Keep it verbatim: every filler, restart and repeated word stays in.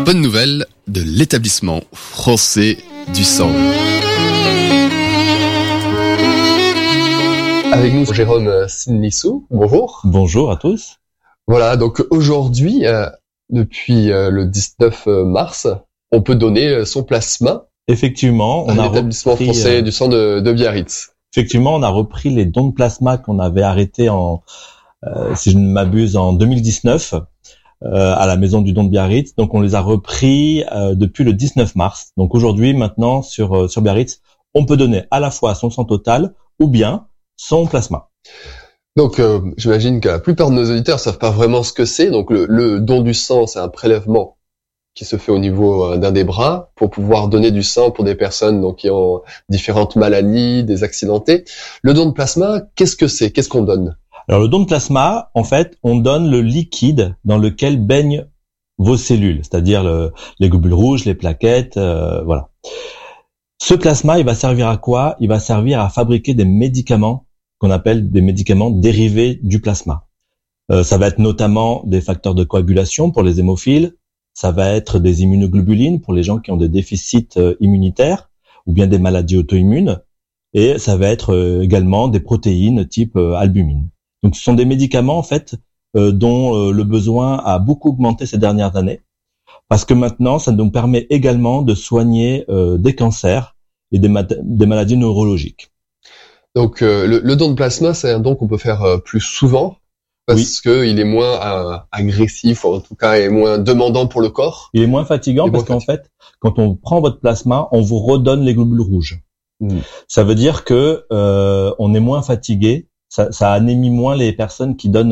bonne nouvelle de l'établissement français du sang. Avec nous, Jérôme Sinlissou. Bonjour. Bonjour à tous. Voilà, donc aujourd'hui, euh, depuis euh, le dix-neuf mars, on peut donner son plasma. Effectivement, on à a l'établissement repris, français euh, du sang de, de Biarritz. Effectivement, on a repris les dons de plasma qu'on avait arrêtés en, euh, si je ne m'abuse, en deux mille dix-neuf euh, à la maison du don de Biarritz. Donc, on les a repris euh, depuis le dix-neuf mars. Donc, aujourd'hui, maintenant, sur euh, sur Biarritz, on peut donner à la fois son sang total ou bien son plasma. Donc, euh, j'imagine que la plupart de nos auditeurs savent pas vraiment ce que c'est. Donc, le, le don du sang, c'est un prélèvement qui se fait au niveau d'un des bras pour pouvoir donner du sang pour des personnes donc qui ont différentes maladies, des accidentés. Le don de plasma, qu'est-ce que c'est? Qu'est-ce qu'on donne? Alors, le don de plasma, en fait, on donne le liquide dans lequel baignent vos cellules, c'est-à-dire le, les globules rouges, les plaquettes, euh, voilà. Ce plasma, il va servir à quoi? Il va servir à fabriquer des médicaments qu'on appelle des médicaments dérivés du plasma. Euh, ça va être notamment des facteurs de coagulation pour les hémophiles, ça va être des immunoglobulines pour les gens qui ont des déficits euh, immunitaires ou bien des maladies auto-immunes, et ça va être euh, également des protéines type euh, albumine. Donc ce sont des médicaments en fait euh, dont euh, le besoin a beaucoup augmenté ces dernières années, parce que maintenant ça nous permet également de soigner euh, des cancers et des, mat- des maladies neurologiques. Donc, euh, le, le don de plasma, c'est un don qu'on peut faire euh, plus souvent parce Oui. que il est moins euh, agressif, ou en tout cas, est moins demandant pour le corps. Il est moins fatigant Il est parce moins qu'en fait, quand on prend votre plasma, on vous redonne les globules rouges. Mmh. Ça veut dire que euh, on est moins fatigué, ça, ça anémie moins les personnes qui donnent